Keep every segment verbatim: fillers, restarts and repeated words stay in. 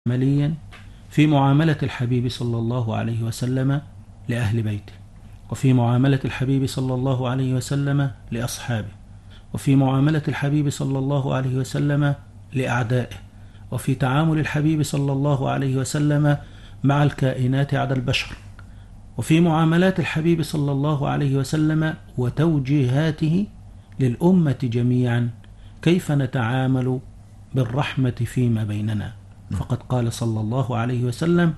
عمليا في معاملة الحبيب صلى الله عليه وسلم لأهل بيته، وفي معاملة الحبيب صلى الله عليه وسلم لأصحابه، وفي معاملة الحبيب صلى الله عليه وسلم لأعدائه، وفي تعامل الحبيب صلى الله عليه وسلم مع الكائنات عدا البشر، وفي معاملات الحبيب صلى الله عليه وسلم وتوجيهاته للأمة جميعا كيف نتعامل بالرحمة فيما بيننا. فقد قال صلى الله عليه وسلم: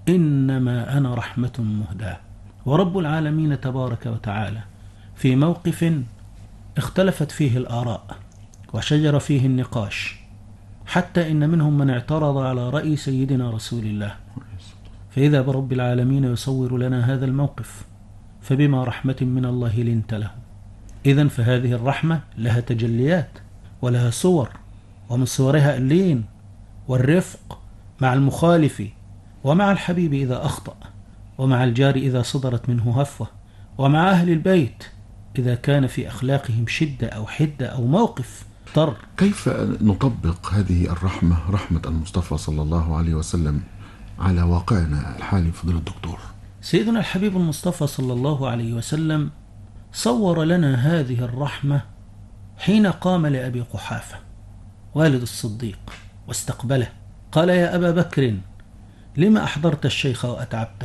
إنما أنا رحمة مهداة. ورب العالمين تبارك وتعالى في موقف اختلفت فيه الآراء وشجر فيه النقاش، حتى إن منهم من اعترض على رأي سيدنا رسول الله، فإذا برب العالمين يصور لنا هذا الموقف: فبما رحمة من الله لنت له. إذن فهذه الرحمة لها تجليات ولها صور، ومن صورها اللين والرفق مع المخالف، ومع الحبيب إذا أخطأ، ومع الجار إذا صدرت منه هفوة، ومع أهل البيت إذا كان في أخلاقهم شدة أو حدة أو موقف اضطر. كيف نطبق هذه الرحمة، رحمة المصطفى صلى الله عليه وسلم، على واقعنا الحالي فضيلة الدكتور؟ سيدنا الحبيب المصطفى صلى الله عليه وسلم صور لنا هذه الرحمة حين قام لأبي قحافة والد الصديق واستقبله، قال: يا أبا بكر، لما أحضرت الشيخ وأتعبته؟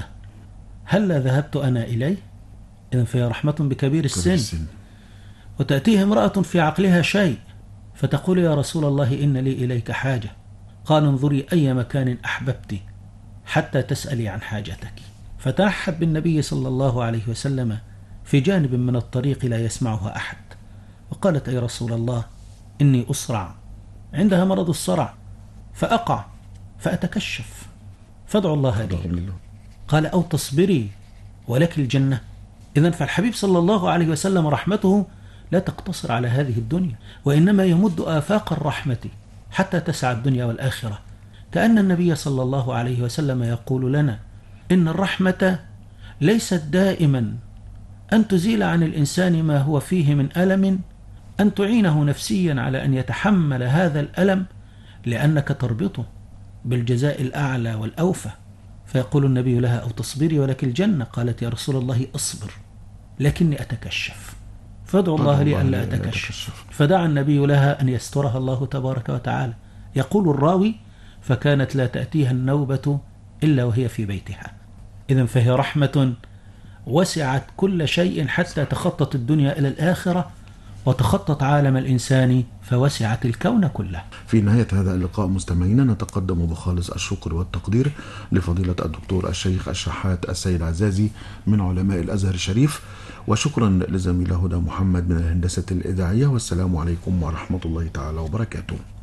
هل ذهبت أنا إليه؟ إذن فهي رحمة بكبير السن. وتأتيه امرأة في عقلها شيء فتقول: يا رسول الله، إن لي إليك حاجة. قال: انظري أي مكان أحببت حتى تسألي عن حاجتك. فتنحت بالنبي صلى الله عليه وسلم في جانب من الطريق لا يسمعها أحد، وقالت: أي رسول الله، إني أصرع، عندها مرض الصرع، فأقع فأتكشف، فادعو الله لي. قال: أو تصبري ولك الجنة. إذن فالحبيب صلى الله عليه وسلم رحمته لا تقتصر على هذه الدنيا، وإنما يمد آفاق الرحمة حتى تسعى الدنيا والآخرة. كأن النبي صلى الله عليه وسلم يقول لنا إن الرحمة ليست دائما أن تزيل عن الإنسان ما هو فيه من ألم، أن تعينه نفسيا على أن يتحمل هذا الألم، لأنك تربطه بالجزاء الأعلى والأوفى. فيقول النبي لها: أو تصبري ولك الجنة. قالت: يا رسول الله، أصبر لكني أتكشف، فادعو الله لي أن لا أتكشف. فدعا النبي لها أن يسترها الله تبارك وتعالى. يقول الراوي: فكانت لا تأتيها النوبة إلا وهي في بيتها. إذن فهي رحمة وسعت كل شيء حتى تخطت الدنيا إلى الآخرة، وتخطت عالم الإنسان فوسعت الكون كله. في نهاية هذا اللقاء مستمعينا، نتقدم بخالص الشكر والتقدير لفضيلة الدكتور الشيخ الشحات السيد عزازي من علماء الأزهر الشريف، وشكرا لزميله هدى محمد من الهندسة الإذاعية. والسلام عليكم ورحمة الله تعالى وبركاته.